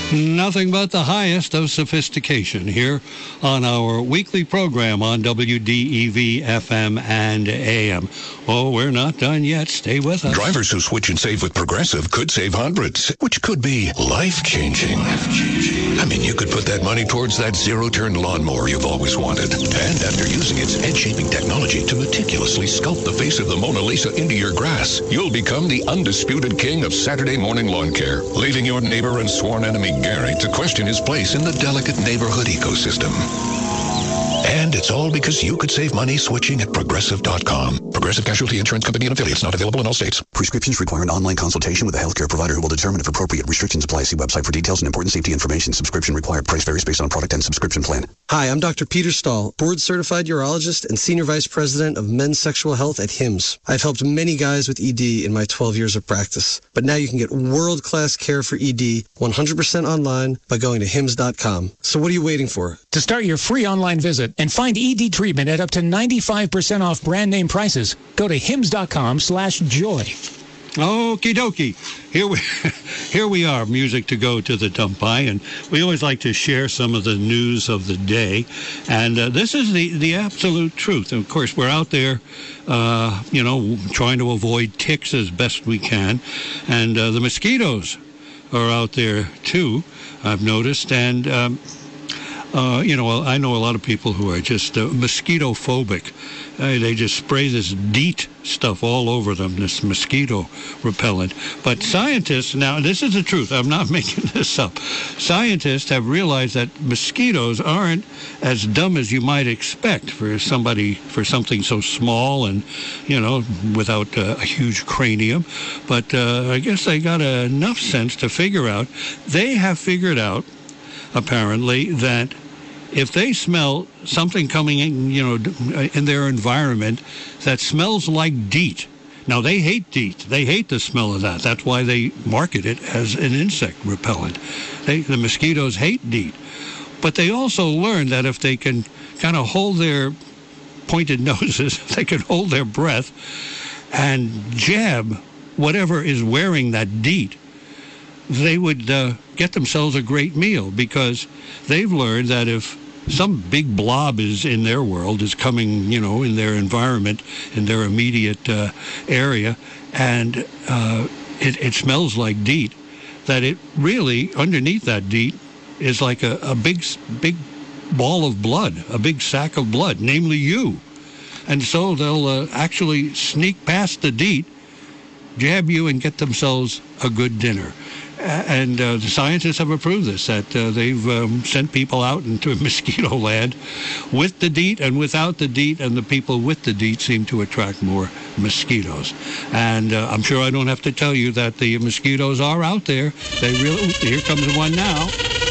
Nothing but the highest of sophistication here on our weekly program on WDEV FM and AM. Oh, we're not done yet. Stay with us. Drivers who switch and save with Progressive could save hundreds, which could be life-changing. I mean, you could put that money towards that zero-turn lawnmower you've always wanted. And after using its head-shaping technology to meticulously sculpt the face of the Mona Lisa into your grass, you'll become the undisputed king of Saturday morning lawn care, leaving your neighbor and sworn enemy Gary to question his place in the delicate neighborhood ecosystem. And it's all because you could save money switching at Progressive.com. Progressive Casualty Insurance Company and affiliates, not available in all states. Prescriptions require an online consultation with a healthcare provider who will determine if appropriate restrictions apply. See website for details and important safety information. Subscription required. Price varies based on product and subscription plan. Hi, I'm Dr. Peter Stahl, board-certified urologist and senior vice president of men's sexual health at HIMSS. I've helped many guys with ED in my 12 years of practice. But now you can get world-class care for ED 100% online by going to HIMSS.com. So what are you waiting for? To start your free online visit and find ED treatment at up to 95% off brand name prices, go to hims.com/joy. Okie dokie. Here we are, music to go to the dump by, and we always like to share some of the news of the day. And this is the absolute truth. And of course, we're out there, trying to avoid ticks as best we can. And the mosquitoes are out there, too, I've noticed. And I know a lot of people who are just mosquito phobic. They just spray this DEET stuff all over them, this mosquito repellent. But scientists, now this is the truth, I'm not making this up. Scientists have realized that mosquitoes aren't as dumb as you might expect for something so small and, without a huge cranium. But I guess they got enough sense to they have figured out, apparently, that if they smell something coming in, in their environment that smells like DEET. Now, they hate DEET. They hate the smell of that. That's why they market it as an insect repellent. The mosquitoes hate DEET. But they also learn that if they can kind of hold their pointed noses, they can hold their breath and jab whatever is wearing that DEET, they would get themselves a great meal, because they've learned that if some big blob is in their world, is coming, in their environment, in their immediate area, and it smells like DEET, that it really, underneath that DEET, is like a big ball of blood, a big sack of blood, namely you. And so they'll actually sneak past the DEET, jab you, and get themselves a good dinner. And the scientists have approved this, that they've sent people out into mosquito land with the DEET and without the DEET, and the people with the DEET seem to attract more mosquitoes. And I'm sure I don't have to tell you that the mosquitoes are out there. Here comes one now.